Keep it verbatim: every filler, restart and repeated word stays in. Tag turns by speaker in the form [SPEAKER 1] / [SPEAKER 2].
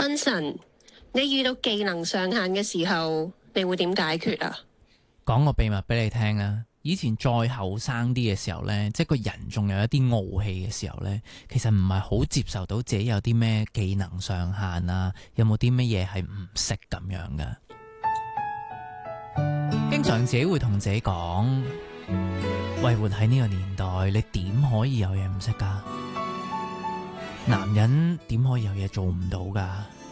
[SPEAKER 1] 芬神，你遇到技能上限嘅時候，你會點解決啊？
[SPEAKER 2] 講個秘密俾你聽啊！以前再後生啲嘅時候呢，即係個人仲有一啲傲氣嘅時候呢，其實唔係好接受到自己有啲咩技能上限啊，有冇啲乜嘢係唔識咁樣噶？經常自己會同自己講：喂，活喺呢個年代，你點可以有嘢唔識噶？男人點可以有嘢做唔到噶？